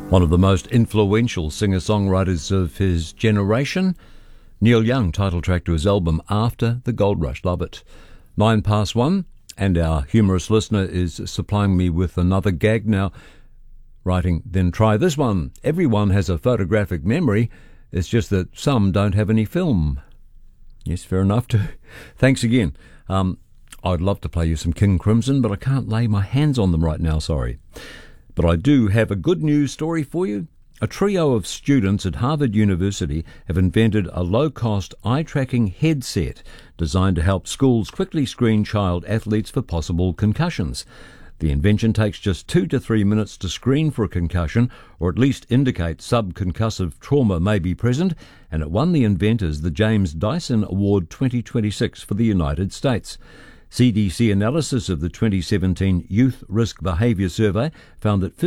One of the most influential singer-songwriters of his generation, Neil Young, title track to his album After the Gold Rush. Love it. 1:09, and our humorous listener is supplying me with another gag now, writing, then try this one. Everyone has a photographic memory, it's just that some don't have any film. Yes, fair enough too. Thanks again. I'd love to play you some King Crimson, but I can't lay my hands on them right now, sorry. But I do have a good news story for you. A trio of students at Harvard University have invented a low-cost eye-tracking headset designed to help schools quickly screen child athletes for possible concussions. The invention takes just 2 to 3 minutes to screen for a concussion, or at least indicate subconcussive trauma may be present, and it won the inventors the James Dyson Award 2026 for the United States. CDC analysis of the 2017 Youth Risk Behaviour Survey found that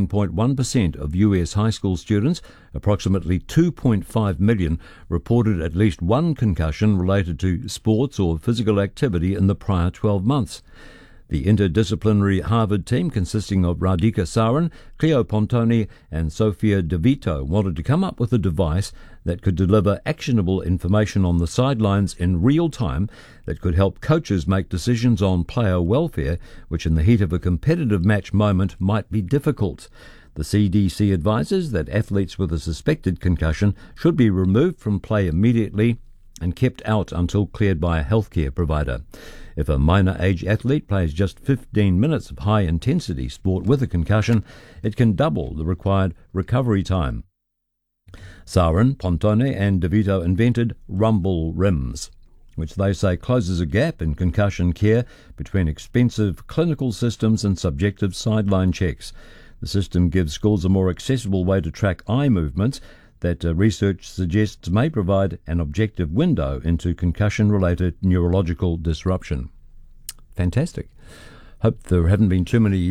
15.1% of US high school students, approximately 2.5 million, reported at least one concussion related to sports or physical activity in the prior 12 months. The interdisciplinary Harvard team, consisting of Radhika Saran, Cleo Pontone and Sophia DeVito, wanted to come up with a device that could deliver actionable information on the sidelines in real time that could help coaches make decisions on player welfare, which in the heat of a competitive match moment might be difficult. The CDC advises that athletes with a suspected concussion should be removed from play immediately and kept out until cleared by a healthcare provider. If a minor-age athlete plays just 15 minutes of high-intensity sport with a concussion, it can double the required recovery time. Saran, Pontone and DeVito invented Rumble Rims, which they say closes a gap in concussion care between expensive clinical systems and subjective sideline checks. The system gives schools a more accessible way to track eye movements that research suggests may provide an objective window into concussion-related neurological disruption. Fantastic. Hope there haven't been too many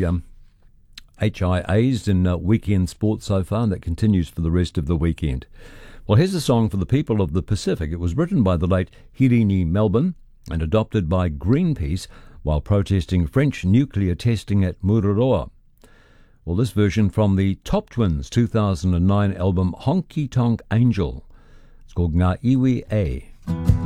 HIAs in weekend sports so far, and that continues for the rest of the weekend. Well, here's a song for the people of the Pacific. It was written by the late Hirini Melbourne and adopted by Greenpeace while protesting French nuclear testing at Mururoa. Well, this version from the Top Twins' 2009 album Honky Tonk Angel. It's called Ngā Iwi E.